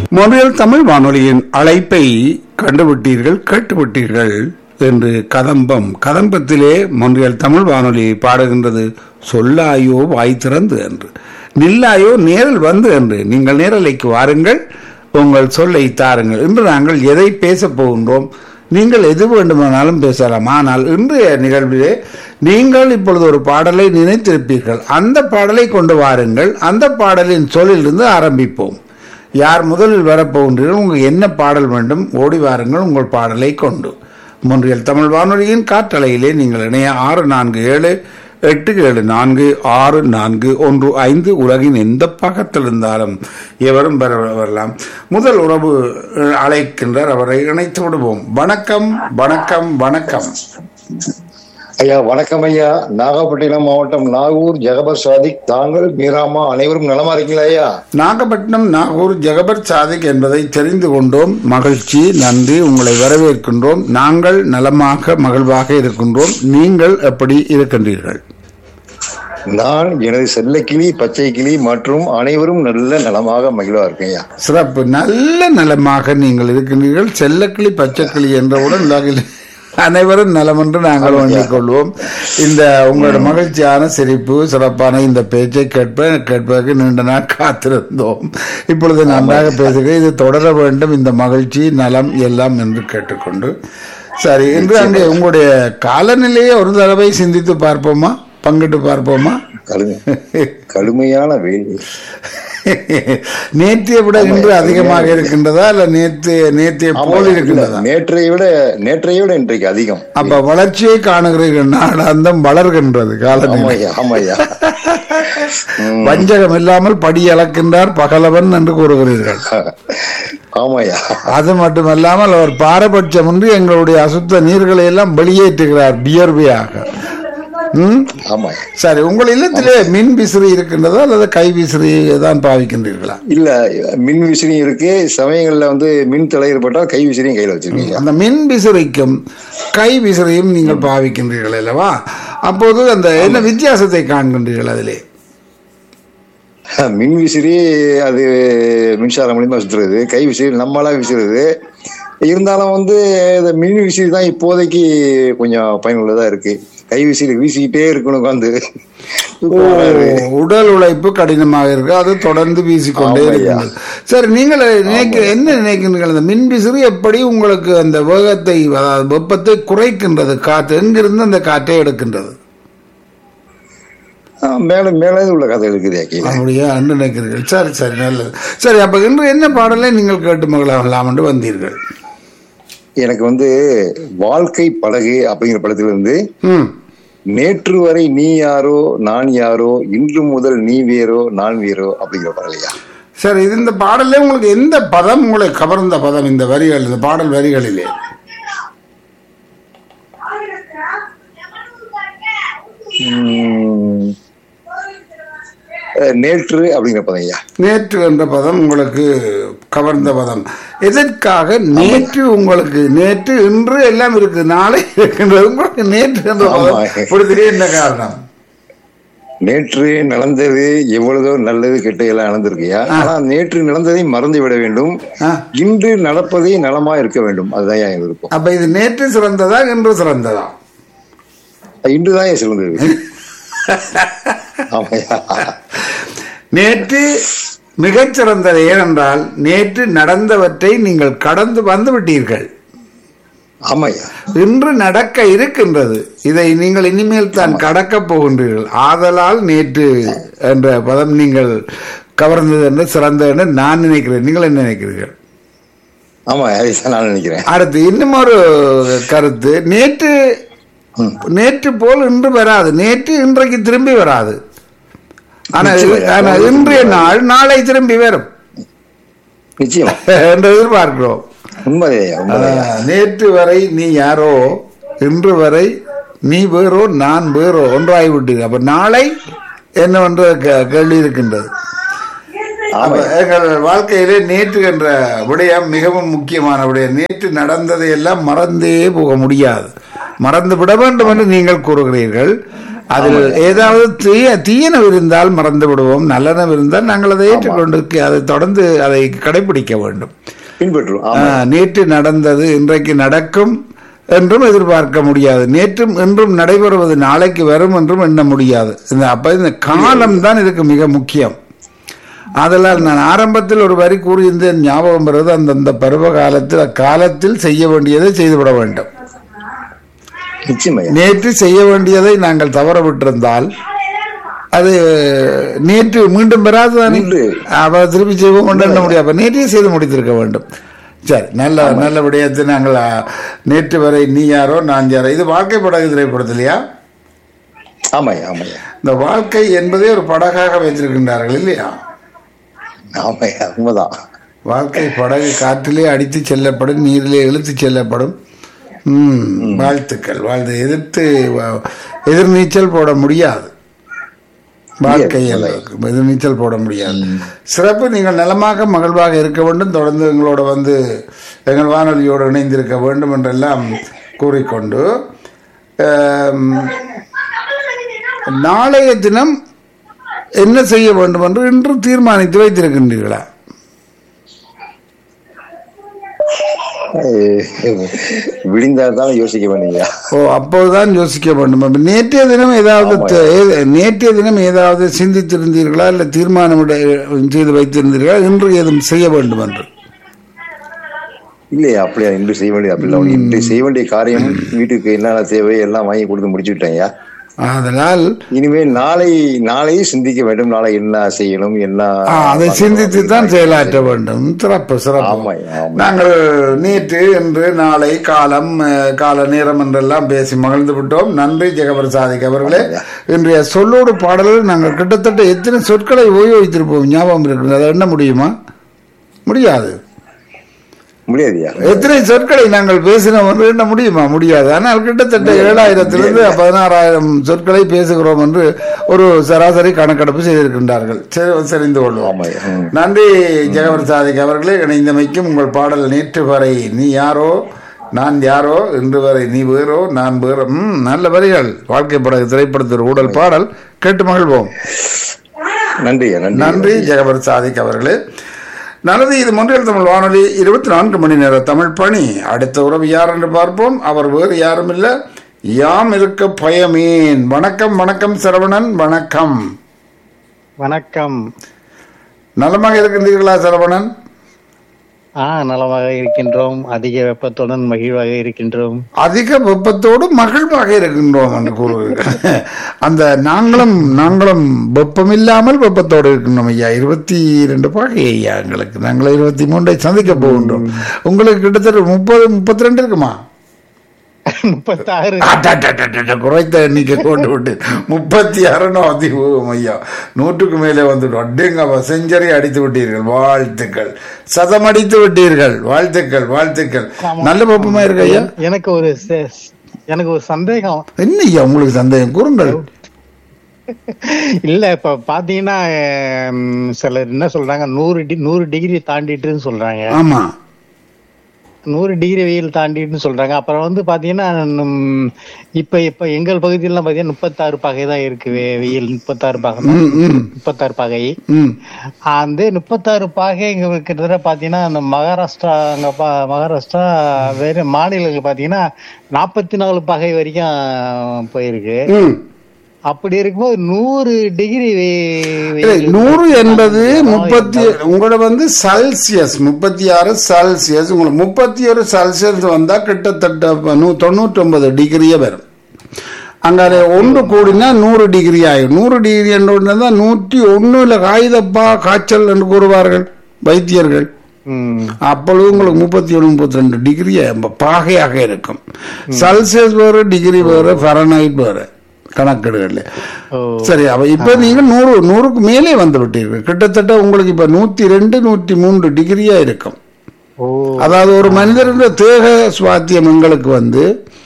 மொழியல் தமிழ் வானொலியின் அழைப்பை கண்டுவிட்டீர்கள், கேட்டுவிட்டீர்கள் என்று கதம்பத்திலே மொழியல் தமிழ் வானொலி பாடுகின்றது. சொல்லாயோ வாய் திறந்து என்று, நில்லாயோ நேரில் வந்து என்று. நீங்கள் நேரலைக்கு வாருங்கள், உங்கள் சொல்லை தாருங்கள். இன்று நாங்கள் எதை பேசப் போகின்றோம்? நீங்கள் எது வேண்டுமானாலும் பேசலாம். ஆனால் இன்றைய நிகழ்விலே நீங்கள் இப்பொழுது ஒரு பாடலை நினைத்திருப்பீர்கள். அந்த பாடலை கொண்டு வாருங்கள். அந்த பாடலின் சொல்லிலிருந்து ஆரம்பிப்போம். யார் முதலில் வரப்போகின்றீர்கள், உங்களுக்கு என்ன பாடல் வேண்டும், ஓடி வாருங்கள் உங்கள் பாடலை கொண்டு. மொழியல் தமிழ் வானொலியின் காற்றலையிலே நீங்கள் இணைய 647-874-6415 உலகின் எந்த பக்கத்தில் இருந்தாலும் எவரும் வரலாம். முதல் உறவு அழைக்கின்றார், அவரை இணைத்து விடுவோம். வணக்கம் வணக்கம் வணக்கம் ஐயா. வணக்கம் ஐயா. நாகப்பட்டினம் மாவட்டம் நாகூர் ஜகபர் சாதிக். தாங்கள் மீராமா அனைவரும் நலமா இருக்கீங்களா ஐயா? நாகப்பட்டினம் நாகூர் ஜகபர் சாதிக் என்பதை தெரிந்து கொண்டோம். மகிழ்ச்சி, நன்றி. உங்களை வரவேற்கின்றோம். நாங்கள் நலமாக மகிழ்வாக இருக்கின்றோம். நீங்கள் எப்படி இருக்கின்றீர்கள்? நான் எனது செல்லக்கிளி, பச்சை கிளி மற்றும் அனைவரும் நல்ல நலமாக மகிழ்வா இருக்கேன் ஐயா. சிறப்பு. நல்ல நலமாக நீங்கள் இருக்கின்றீர்கள். செல்லக்கிளி பச்சைக்கிளி என்றவுடன் உலகில் அனைவரும் நலம் என்று நாங்கள் எண்ணிக் கொள்வோம். இந்த உங்களோட மகிழ்ச்சியான சிரிப்பு, சிறப்பான இந்த பேச்சை கேட்பதற்கு நீண்ட நாள் காத்திருந்தோம். இப்பொழுது நன்றாக பேசுகிறேன். இது தொடர வேண்டும், இந்த மகிழ்ச்சி நலம் எல்லாம் என்று கேட்டுக்கொண்டு. சரி, இன்று அங்கே உங்களுடைய காலநிலையை ஒரு தடவை சிந்தித்து பார்ப்போமா, பங்கிட்டு பார்ப்போமா? கடுமையான வேலை நேற்றைய விட இன்று அதிகமாக இருக்கின்றதா, இல்ல நேற்றைய போல் இருக்கின்றதா? நேற்றைய விட இன்றைக்கு அதிகம். அப்ப வளர்ச்சியை காணுகிறீர்கள். நாளாந்தம் வளர்கின்றது காலநிலை. வஞ்சகம் இல்லாமல் படி அளக்கின்றார் பகலவன் என்று கூறுகிறீர்கள். ஆமாயா. அது மட்டுமல்லாமல் அவர் பாரபட்சம் எங்களுடைய அசுத்த நீர்களை எல்லாம் வெளியேற்றுகிறார் வியர்வையாக. சரி, உங்கள் இல்லத்திலே மின் விசிறி இருக்கின்றதா அல்லது கை விசிறி தான் பாவிக்கின்றீர்களா? இல்ல, மின் விசிறியும் இருக்கு. சமயங்கள்ல மின் தடை ஏற்பட்டால் கை விசிறியும் கையில வச்சிருக்கீங்க. அந்த மின் விசிறிக்கும் கை விசிறியும் நீங்கள் பாவிக்கின்றீர்கள் அல்லவா? அப்போது அந்த என்ன வித்தியாசத்தை காண்கின்றீர்கள் அதிலே? மின் விசிறி அது மின்சாரம் மூலியமா சுற்றுறது, கை விசிறி நம்மளா விசிறது. இருந்தாலும் மின் விசிறி தான் இப்போதைக்கு கொஞ்சம் பயனுள்ளதா இருக்கு. கை விசிறி வீசிக்கிட்டே இருக்கணும். உடல் உழைப்பு கடினமாக இருக்கு, அது தொடர்ந்து வீசிக்கொண்டே இருக்கு. சரி, நீங்கள் என்ன நினைக்கின்றீர்கள்? அந்த மின் விசிறி எப்படி உங்களுக்கு அந்த வேகத்தை, வெப்பத்தை குறைக்கின்றது? காற்று எங்கிருந்து அந்த காற்றை எடுக்கின்றது? மேலே உள்ள கதை இருக்குது. அப்படியா என்று நினைக்கிறீர்கள்? சரி சரி, நல்லது. சரி, அப்ப இன்று என்ன பாடலை நீங்கள் கேட்டு மகிழலாம் என்று வந்தீர்கள்? எனக்கு வாழ்க்கை படகு அப்படிங்கிற படத்திலிருந்து நேற்று வரை நீ யாரோ நான் யாரோ, இன்று முதல் நீ வேறோ நான் வேறோ அப்படிங்கிற பாடலையா. சரி, இது இந்த பாடலே உங்களுக்கு எந்த பதம் உங்களை கவர்ந்த பதம்? இந்த வரிகள், இந்த பாடல் வரிகளிலே நேற்று அப்படிங்கிற பதம் ஐயா. நேற்று என்ற பதம் உங்களுக்கு கவர்ந்த பதம். எதற்காக நேற்று? உங்களுக்கு நேற்று, இன்று எல்லாம் இருக்கு, நாளை இருக்கின்றது. உங்களுக்கு நேற்று என்ற பதம் என்ன காரணம்? நேற்று நடந்தது எவ்வளவோ நல்லது கெட்ட எல்லாம் நடந்திருக்கியா. ஆனா நேற்று நடந்ததை மறந்து விட வேண்டும், இன்று நடப்பதை நலமா இருக்க வேண்டும். அதுதான் என் விருப்பம். அப்ப இது நேற்று சிறந்ததா, இன்று சிறந்ததா? இன்றுதான் சிறந்தது. நேற்று மிகச்சிறந்தது. ஏனென்றால் நேற்று நடந்தவற்றை நீங்கள் கடந்து வந்து விட்டீர்கள். இன்று நடக்க இருக்கின்றது, இதை நீங்கள் இனிமேல் தான் கடக்க போகின்றீர்கள். ஆதலால் நேற்று என்ற பதம் நீங்கள் கவர்ந்தது என்று, சிறந்தது என்று நான் நினைக்கிறேன். நீங்கள் என்ன நினைக்கிறீர்கள்? அடுத்து இன்னும் ஒரு கருத்து. நேற்று போல் இன்று வராது, நேற்று இன்றைக்கு திரும்பி வராது. ஆனா இன்றைய நாள் நாளை திரும்பி வரும் என்று எதிர்பார்க்கிறோம். நேற்று வரை நீ யாரோ, இன்று வரை நீ வேறோ நான் வேறோ ஒன்றாகிவிட்டது. அப்ப நாளை என்னவென்ற கேள்வி இருக்கின்றது. எங்கள் வாழ்க்கையிலே நேற்று என்ற விடயம் மிகவும் முக்கியமான விடயம். நேற்று நடந்ததை எல்லாம் மறந்தே போக முடியாது, மறந்து விட வேண்டும் என்று நீங்கள் கூறுகிறீர்கள். அதில் ஏதாவது தீயனவு இருந்தால் மறந்து விடுவோம், நல்லனவு இருந்தால் நாங்கள் அதை ஏற்றுக்கொண்டு அதை தொடர்ந்து அதை கடைபிடிக்க வேண்டும். நேற்று நடந்தது இன்றைக்கு நடக்கும் என்றும் எதிர்பார்க்க முடியாது. நேற்றும் என்றும் நடைபெறுவது நாளைக்கு வரும் என்றும் எண்ண முடியாது. அப்ப இந்த காலம் தான் இதுக்கு மிக முக்கியம். அதனால் நான் ஆரம்பத்தில் ஒரு வரி கூறியிருந்தேன், ஞாபகம் வருவது, அந்தந்த பருவ காலத்தில் அக்காலத்தில் செய்ய வேண்டியதை செய்துவிட வேண்டும். நேற்று செய்ய வேண்டியதை நாங்கள் தவற விட்டிருந்தால் அது நேற்று மீண்டும் பெறாதுதானே, அவ திருப்பி செய்வோம் கொண்டு எண்ண முடியாது. நேற்றையே செய்து முடித்திருக்க வேண்டும். சரி, நல்ல விடயத்தை நாங்கள் நேற்று வரை நீ யாரோ நான் யாரோ, இது வாழ்க்கை படகு திரைப்படத்திலையா? இந்த வாழ்க்கை என்பதே ஒரு படகாக வைத்திருக்கின்றார்கள் இல்லையா? வாழ்க்கை படகு காற்றிலே அடித்து செல்லப்படும், நீரிலே இழுத்து செல்லப்படும். வாழ்த்துக்கள். எதிர்நீச்சல் போட முடியாது, வாழ்க்கையில் எதிர்நீச்சல் போட முடியாது. சிறப்பு. நீங்கள் நலமாக மகிழ்வாக இருக்க வேண்டும், தொடர்ந்து எங்களோட வந்து எங்கள் வானொலியோடு இணைந்திருக்க வேண்டும் என்றெல்லாம் கூறிக்கொண்டு, நாளைய தினம் என்ன செய்ய வேண்டும் என்று இன்று தீர்மானித்து வைத்திருக்கின்றீர்களா? விடிந்தால்தான் யோசிக்க வேண்டிய. அப்போதுதான் யோசிக்க வேண்டும். நேற்றைய தினம் ஏதாவது சிந்தித்திருந்தீர்களா, இல்ல தீர்மானம் செய்து வைத்திருந்தீர்களா இன்று ஏதும் செய்ய வேண்டும் என்று? இல்லையா, அப்படியா? இன்று செய்ய வேண்டியது அப்படி இல்லை. இன்று செய்ய வேண்டிய காரியம், வீட்டுக்கு என்னென்ன தேவை எல்லாம் வாங்கி கொடுத்து முடிச்சுட்டேன். அதனால் இனிமேல் நாளை சிந்திக்க வேண்டும். நாளை என்ன செய்யணும், என்ன அதை சிந்தித்து தான் செயலாற்ற வேண்டும். சிறப்பு. நாங்கள் நேற்று இன்று நாளை கால நேரம் என்றெல்லாம் பேசி மகிழ்ந்து விட்டோம். நன்றி ஜெகபிரசாதிக் அவர்களே. இன்றைய சொல்லோடு பாடல்கள் நாங்கள் கிட்டத்தட்ட எத்தனை சொற்களை உபயோகித்திருப்போம், ஞாபகம் இருக்கிறது? அதை எண்ண முடியுமா? முடியாது. எத்தனை சொற்களை நாங்கள் பேசினோம் என்று எண்ண முடியுமா? முடியாது. ஆனால் கிட்டத்தட்ட 7000 16,000 சொற்களை பேசுகிறோம் என்று ஒரு சராசரி கணக்கெடுப்பு செய்திருக்கின்றார்கள். தெரிந்து கொள்வோம். நன்றி ஜெகபிரசாதிக் அவர்களே. இணைந்தமைக்கும் உங்கள் பாடல் நேற்று வரை நீ யாரோ நான் யாரோ, இன்று வரை நீ வேறோ நான் வேறோ, நல்ல வரிகள். வாழ்க்கை படகு திரைப்படத்தில் ஊடல் பாடல் கேட்டு மகிழ்வோம். நன்றி ஜெகபிரசாதிக் அவர்களே. நல்லது. இது மொன்றியல் தமிழ் வானொலி 24 மணி நேர தமிழ் பணி. அடுத்த உறவு யார் என்று பார்ப்போம். அவர் வேறு யாரும் இல்ல, யாம் இருக்க பயமேன். வணக்கம் சரவணன். வணக்கம். நலமாக இருக்கின்றீர்களா சரவணன்? நலமாக இருக்கின்றோம். அதிக வெப்பத்துடன் மகிழ்வாக இருக்கின்றோம். அதிக வெப்பத்தோடு மகிழ்வாக இருக்கின்றோம் என்று கூறுவீர்கள். அந்த நாங்களும் வெப்பம் இல்லாமல் வெப்பத்தோடு இருக்கின்றோம் ஐயா. 22 பாகை ஐயா எங்களுக்கு. நாங்கள் 23 சந்திக்க போகின்றோம். உங்களுக்கு கிட்டத்தட்ட 30-32 இருக்குமா? 36. குறைத்த எண்ணிக்கை கொண்டு விட்டு 36 அதிகம் ஐயா. 100க்கு மேலே வந்துடும். அடிங்க, செஞ்சரி அடித்து விட்டீர்கள். வாழ்த்துக்கள். சதம் அடித்து விட்டீர்கள். வாழ்த்துக்கள். நல்ல வெப்பமா இருக்கு ஐயா. எனக்கு ஒரு சந்தேகம். என்ன ஐயா உங்களுக்கு சந்தேகம்? கூறுங்கள். இல்ல, இப்ப பாத்தீங்கன்னா சிலர் என்ன சொல்றாங்க, 100 டிகிரி தாண்டிட்டுன்னு சொல்றாங்க. ஆமா, 100 டிகிரி வெயில் தாண்டிட்டு சொல்றாங்க. அப்புறம் வந்து பாத்தீங்கன்னா இப்ப எங்கள் பகுதியிலாம் பாத்தீங்கன்னா 36 பாகை தான் இருக்கு வெயில். 36 பாகை. அந்த 36 பாகை கிட்டத்தட்ட பாத்தீங்கன்னா அந்த மகாராஷ்டிரா வேற மாநிலங்கள் பாத்தீங்கன்னா 44 பாகை வரைக்கும் போயிருக்கு. அப்படி இருக்கும்போது 100 டிகிரி 100 என்பது 30 உங்களோட வந்து செல்சியஸ் 36 செல்சியஸ். உங்களுக்கு 31 செல்சியஸ் வந்தா கிட்டத்தட்ட 99 டிகிரியே வரும். அங்கே 1 கூடினா 100 டிகிரி ஆகும். 100 டிகிரி என்று 101 காகிதப்பா காய்ச்சல் என்று கூறுவார்கள் வைத்தியர்கள். அப்பொழுது உங்களுக்கு 31-32 டிகிரி பாகையாக இருக்கும். செல்சியஸ் வேறு, டிகிரி வேறு, ஃபாரன்ஹைட் வேறு கணக்கெடுகள். சரி, அப்ப இப்ப நீங்க 100க்கு மேலே வந்து விட்டீர்கள். கிட்டத்தட்ட உங்களுக்கு இப்ப 102-103 டிகிரியா இருக்கும். அதாவது ஒரு மனிதனுடைய தேக சுவாத்தியம் எங்களுக்கு வந்து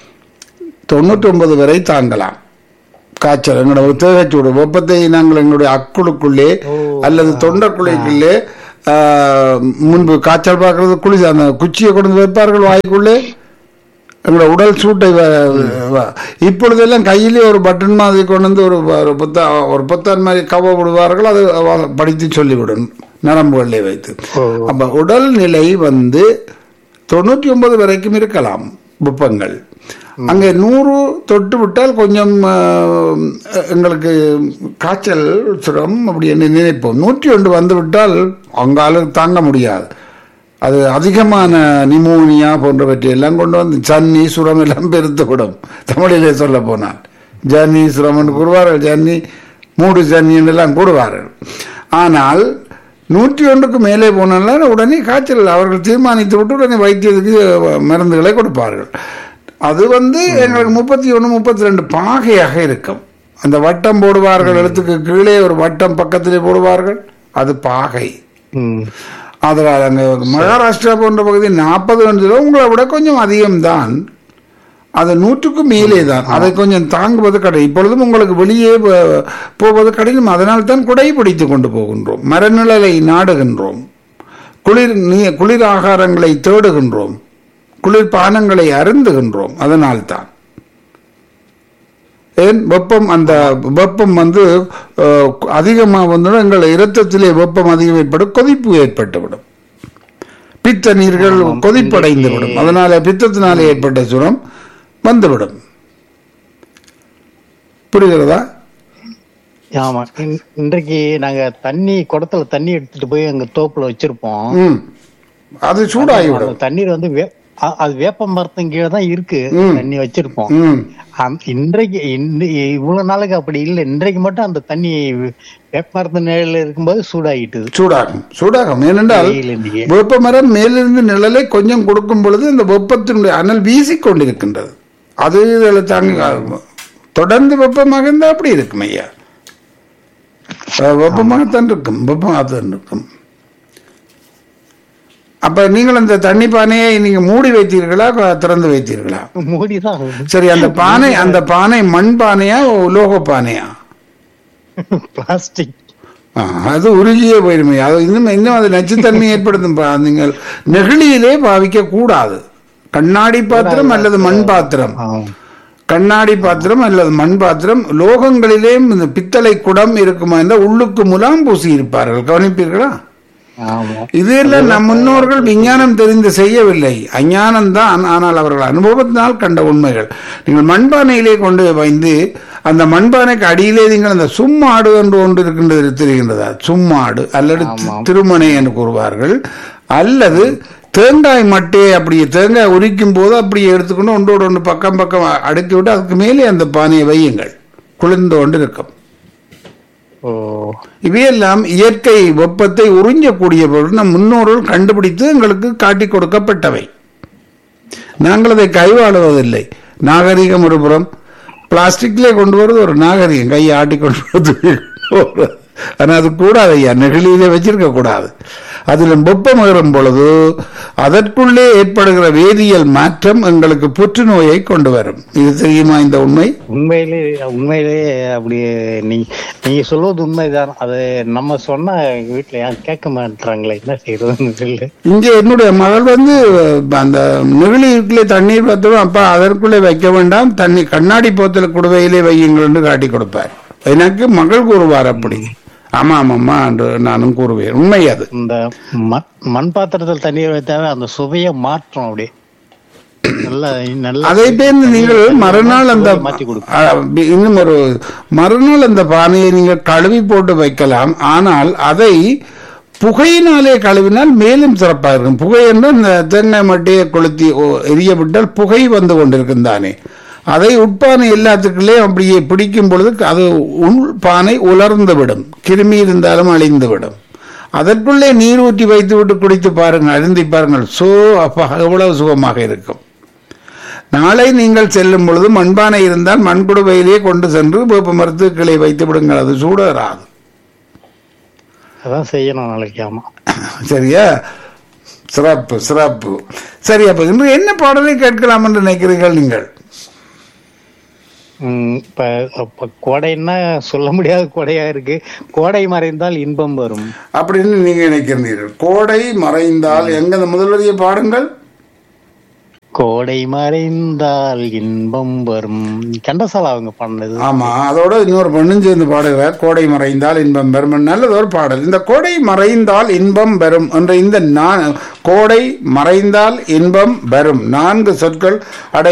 99 வரை தாங்கலாம். காய்ச்சல் எங்களோட தேகச்சூடு வெப்பத்தை நாங்கள் எங்களுடைய அக்குளுக்குள்ளே அல்லது தொண்டக்குள்ளைக்குள்ளே முன்பு காய்ச்சல் பார்க்கறது அந்த குச்சியை கொண்டு வைப்பார்கள் வாய்க்குள்ளே. எங்களோட உடல் சூட்டை இப்பொழுதெல்லாம் கையிலே ஒரு பட்டன் மாதிரி கொண்டு வந்து ஒரு பொத்தான் மாதிரி கவ விடுவார்கள். அது படித்து சொல்லிவிடும் நரம்புகளிலே வைத்து. அப்ப உடல் நிலை 99 வரைக்கும் இருக்கலாம் வெப்பங்கள். அங்கே 100 தொட்டு விட்டால் கொஞ்சம் எங்களுக்கு காய்ச்சல் சுரம் அப்படி என்ன நினைப்போம். 101 வந்து விட்டால் அங்கால தாங்க முடியாது. அது அதிகமான நிமோனியா போன்றவற்றை எல்லாம் கொண்டு வந்து சன்னி சுரம் எல்லாம் பெருத்து விடும். தமிழிலே சொல்ல போனால் ஜன்னி சுரம் என்று கூறுவார்கள், ஜன்னி மூடு ஜன்னி எல்லாம் கூறுவார்கள். ஆனால் 101க்கு மேலே போனால உடனே காய்ச்சல் அவர்கள் தீர்மானித்து விட்டு உடனே வைத்தியத்துக்கு மருந்துகளை கொடுப்பார்கள். அது எங்களுக்கு 31 32 பாகையாக இருக்கும். அந்த வட்டம் போடுவார்கள், இடத்துக்கு கீழே ஒரு வட்டம் பக்கத்திலே போடுவார்கள், அது பாகை. அதனால் அங்கே மகாராஷ்டிரா போன்ற பகுதி 40 உங்களை விட கொஞ்சம் அதிகம்தான். அது 100க்கு மேலே தான். அதை கொஞ்சம் தாங்குவது கடினம். இப்பொழுதும் உங்களுக்கு வெளியே போவது கடினம். அதனால் தான் குடை பிடித்து கொண்டு போகின்றோம், மரநிழலை நாடுகின்றோம், குளிர் ஆகாரங்களை தேடுகின்றோம், குளிர்பானங்களை அருந்துகின்றோம். அதனால்தான் ஏன் வெப்பம், அந்த வெப்பம் அதிகமாக எங்கள் இரத்தத்திலே வெப்பம் அதிகம் ஏற்படும், கொதிப்பு ஏற்பட்டுவிடும், பித்த நீர்கள் கொதிப்படைந்து விடும். அதனால பித்தத்தினாலே ஏற்பட்ட சுரம் வந்துவிடும். புரிகிறதா? ஆமா. இன்றைக்கு நாங்க குடத்துல தண்ணி எடுத்துட்டு போய் எங்க தோப்புல வச்சிருப்போம். அது சூடாகிவிடும். தண்ணீர் அது வேப்ப மரத்தின் கீழே தான் இருக்கு, தண்ணி வச்சிருப்போம். இன்றைக்கு இவ்வளவு நாளைக்கு அப்படி இல்லை. இன்றைக்கு மட்டும் அந்த தண்ணி வேப்ப மரத்து நிழல இருக்கும்போது சூடாகும். ஏனென்றால் வேப்ப மரம் மேலிருந்து நிழலை கொஞ்சம் கொடுக்கும் பொழுது இந்த வெப்பத்தினுடைய அனல் வீசிக்கொண்டிருக்கின்றது. அது தொடர்ந்து வெப்பமாக இருந்தா அப்படி இருக்கும் ஐயா. வெப்பமாகத்தான் இருக்கும். அப்ப நீங்கள் அந்த தண்ணி பானையை நீங்க மூடி வைத்தீர்களா திறந்து வைத்தீர்களா? மூடிதான். சரி, அந்த பானை மண் பானையா உலோக பானையா? பிளாஸ்டிக். அது உருகியே போயிருமே. அது இன்னும் அது நச்சுத்தன்மை ஏற்படுத்தும். நீங்கள் நெகிழியிலே பாவிக்க கூடாது. கண்ணாடி பாத்திரம் அல்லது மண் பாத்திரம், கண்ணாடி பாத்திரம் அல்லது மண் பாத்திரம். லோகங்களிலே இந்த பித்தளை குடம் இருக்குமா என்றால் உள்ளுக்கு முலாம் பூசி இருப்பார்கள், கவனிப்பீர்களா? இதெல்லாம் நம் முன்னோர்கள் விஞ்ஞானம் தெரிந்து செய்யவில்லை, அஞ்ஞானம்தான். ஆனால் அவர்கள் அனுபவத்தினால் கண்ட உண்மைகள். நீங்கள் மண்பானையிலே கொண்டு வைந்து அந்த மண்பானைக்கு அடியிலே நீங்கள் அந்த சும்மாடு என்று ஒன்று இருக்கின்றது தெரிகின்றதா? சும்மாடு அல்லது திருமணை என்று கூறுவார்கள். அல்லது தேங்காய் மட்டையை அப்படியே தேங்காய் உரிக்கும் போது அப்படியே எடுத்துக்கொண்டு ஒன்றோடு ஒன்று பக்கம் பக்கம் அடுக்கி விட்டு அதுக்கு மேலே அந்த பானையை வையுங்கள், குளிர்ந்து கொண்டு இருக்கும். இவையெல்லாம் இயற்கை வெப்பத்தை உறிஞ்சக்கூடிய பொருள் நம் முன்னோர்கள் கண்டுபிடித்து எங்களுக்கு காட்டி கொடுக்கப்பட்டவை. நாங்கள் அதை கைவாழுவதில்லை. நாகரிகம் ஒரு புறம், பிளாஸ்டிக்லே கொண்டு வருவது ஒரு நாகரிகம், கையை ஆட்டி கொண்டு வருவது. ஆனால் அது கூடாது ஐயா, நெகிழியிலே வச்சிருக்க கூடாது. அதில் வெப்பம் ஏறும் பொழுது அதற்குள்ளே ஏற்படுகிற வேதியியல் மாற்றம் எங்களுக்கு புற்றுநோயை கொண்டு வரும். இது தெரியுமா இந்த உண்மை? உண்மையிலே அப்படி நீங்க சொல்வது உண்மைதான். அது நம்ம சொன்னா வீட்டுல யாரும் கேட்க மாட்டாங்களே, என்ன செய்யறது? இங்க என்னுடைய மகள் அந்த நெகிழிக்குள்ளே தண்ணீர் பார்த்தோம், அப்பா அதற்குள்ளே வைக்க வேண்டாம், தண்ணி கண்ணாடி போத்தல குடுவையிலே வையுங்கள் என்று காட்டி கொடுப்பார். எனக்கு மகள் கூறுவார் அப்படி. ஆமா ஆமாம்மா என்று நானும் கூறுவேன். உண்மை அது. இந்த மண் பாத்திரத்தில் தண்ணீர் வைத்தாவே அந்த சுவையை மாற்றம் அப்படியே அதை பேர்ந்து நீங்கள் மறுநாள் இன்னும் ஒரு மறுநாள் அந்த பானையை நீங்கள் கழுவி போட்டு வைக்கலாம். ஆனால் அதை புகையினாலே கழுவினால் மேலும் சிறப்பாக இருக்கும். புகை என்றால் இந்த தேங்காய் மட்டையை கொளுத்தி எரிய விட்டால் புகை வந்து கொண்டிருக்கும் தானே, அதை உட்பானை எல்லாத்துக்குள்ளே அப்படியே பிடிக்கும் பொழுது அது உள்பானை உலர்ந்து விடும், கிருமி இருந்தாலும் அழிந்து விடும். அதற்குள்ளே நீர் ஊற்றி வைத்து விட்டு குடித்து பாருங்கள், அருந்தி பாருங்கள், எவ்வளவு சுகமாக இருக்கும். நாளை நீங்கள் செல்லும் பொழுது மண்பானை இருந்தால் மண்குடுவையிலே கொண்டு சென்று வேப்ப மரத்து கிளை வைத்து விடுங்கள், அது சூடராது. அதான் செய்யணும் நாளைக்கு. ஆமா, சரியா? சிறப்பு சிறப்பு. சரி, அப்ப இன்று என்ன பாடலை கேட்கலாம் என்று நினைக்கிறீர்கள் நீங்கள்? இப்ப கோடைன்னா சொல்ல முடியாத கோடையா இருக்கு. கோடை மறைந்தால் இன்பம் வரும் அப்படின்னு நீங்க நினைக்கிறீர்கள். கோடை மறைந்தால் எங்க முதல்வரிய பாடுங்கள். கோடை மறைந்தால் இன்பம் வரும். கண்டசாலா அவங்க பண்ணது. ஆமா, அதோட இன்னொரு பெண்ணும் சேர்ந்து பாடுகிறார். கோடை மறைந்தால் இன்பம் பெறும், நல்லது ஒரு பாடல். இந்த கோடை மறைந்தால் இன்பம் பெறும் என்ற இந்த கோடை மறைந்தால் இன்பம் பெறும் 4 சொற்கள்